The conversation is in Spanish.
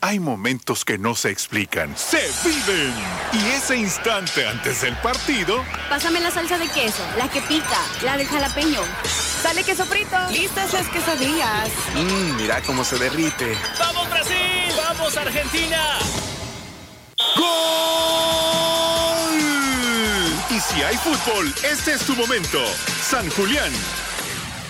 Hay momentos que no se explican, se viven. Y ese instante antes del partido... Pásame la salsa de queso, la que pica, la de jalapeño. ¡Sale queso frito! ¡Listas las quesadillas! Mira cómo se derrite. ¡Vamos, Brasil! ¡Vamos, Argentina! ¡Gol! Y si hay fútbol, este es tu momento. San Julián,